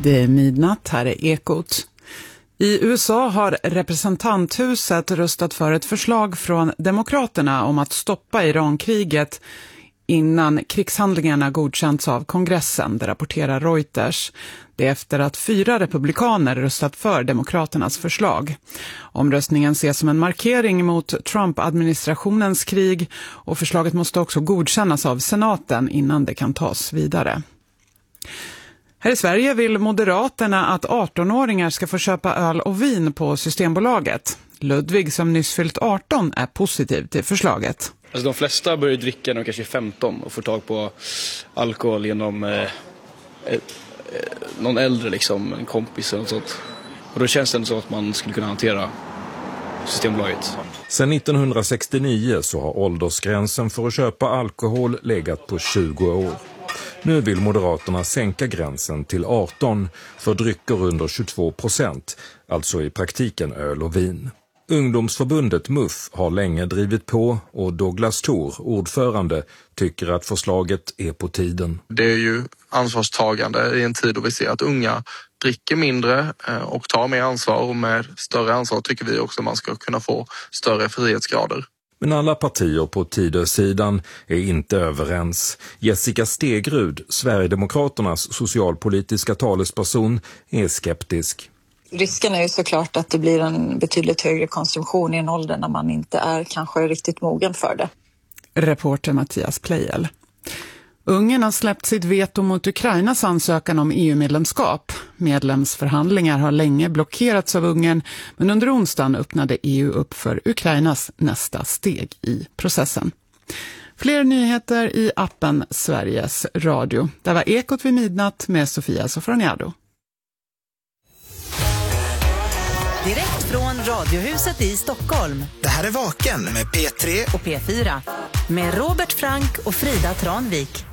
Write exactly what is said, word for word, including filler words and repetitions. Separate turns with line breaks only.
Det är midnatt, här är Ekot. I U S A har representanthuset röstat för ett förslag från Demokraterna om att stoppa Irankriget innan krigshandlingarna godkänts av kongressen, det rapporterar Reuters. Det är efter att fyra republikaner röstat för Demokraternas förslag. Omröstningen ses som en markering mot Trump-administrationens krig och förslaget måste också godkännas av senaten innan det kan tas vidare. Här i Sverige vill Moderaterna att arton-åringar ska få köpa öl och vin på Systembolaget. Ludvig, som nyss fyllt arton, är positiv till förslaget.
Alltså de flesta börjar dricka när de kanske är femton och får tag på alkohol genom eh, eh, någon äldre, liksom, en kompis eller något sånt. Och då känns det så att man skulle kunna hantera Systembolaget.
Sedan nittonhundrasextionio så har åldersgränsen för att köpa alkohol legat på tjugo år. Nu vill Moderaterna sänka gränsen till arton för drycker under tjugotvå procent, alltså i praktiken öl och vin. Ungdomsförbundet M U F har länge drivit på och Douglas Thor, ordförande, tycker att förslaget är på tiden.
Det är ju ansvarstagande i en tid då vi ser att unga dricker mindre och tar mer ansvar, och med större ansvar tycker vi också att man ska kunna få större frihetsgrader.
Men alla partier på Tidösidan är inte överens. Jessica Stegrud, Sverigedemokraternas socialpolitiska talesperson, är skeptisk.
Risken är ju såklart att det blir en betydligt högre konsumtion i en ålder när man inte är kanske riktigt mogen för det.
Reporter Mattias Plejel. Ungern har släppt sitt veto mot Ukrainas ansökan om E U-medlemskap. Medlemsförhandlingar har länge blockerats av Ungern, men under onsdagen öppnade E U upp för Ukrainas nästa steg i processen. Fler nyheter i appen Sveriges Radio. Det var Ekot vid midnatt med Sofia Sofroniado.
Direkt från Radiohuset i Stockholm.
Det här är Vaken med P tre
och P fyra. Med Robert Frank och Frida Tranvik.